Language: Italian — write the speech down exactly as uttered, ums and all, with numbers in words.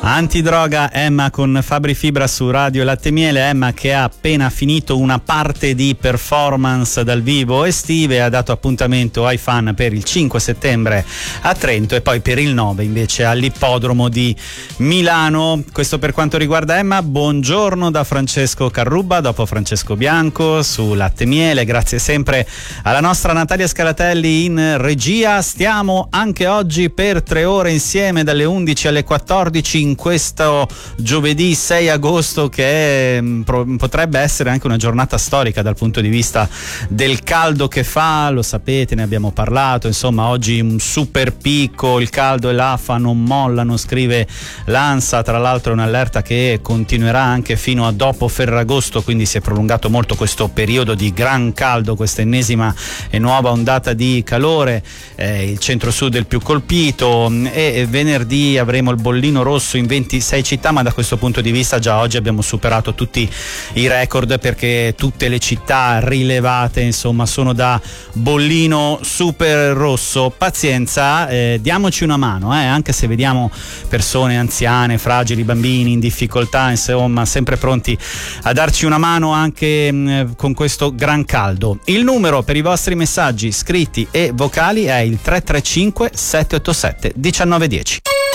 Antidroga, Emma con Fabri Fibra su Radio Latte Miele. Emma che ha appena finito una parte di performance dal vivo estive, ha dato appuntamento ai fan per il cinque settembre a Trento e poi per il nove invece all'ippodromo di Milano. Questo per quanto riguarda Emma. Buongiorno da Francesco Carrubba, dopo Francesco Bianco su Latte Miele. Grazie sempre alla nostra Natalia Scalatelli in regia. Stiamo anche oggi per tre ore insieme dalle undici alle quattordici in questo giovedì sei agosto, che è, potrebbe essere anche una giornata storica dal punto di vista del caldo che fa, lo sapete, ne abbiamo parlato, insomma oggi un super picco, il caldo e l'affa non mollano, scrive l'ANSA, tra l'altro è un'allerta che continuerà anche fino a dopo Ferragosto, quindi si è prolungato molto questo periodo di gran caldo, questa ennesima e nuova ondata di calore, eh, il centro-sud è il più colpito e venerdì avremo il bollino rosso in ventisei città, ma da questo punto di vista già oggi abbiamo superato tutti i record perché tutte le città rilevate insomma sono da bollino super rosso. Pazienza, eh, diamoci una mano, eh, anche se vediamo persone anziane, fragili, bambini in difficoltà, insomma sempre pronti a darci una mano anche mh, con questo gran caldo. Il numero per i vostri messaggi scritti e vocali è il tre tre cinque sette otto sette uno nove uno zero.